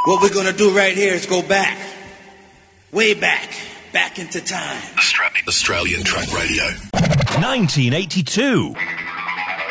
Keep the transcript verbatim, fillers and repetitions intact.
What we're gonna do right here is go back, way back, back into time. Australian Track Radio. nineteen eighty-two.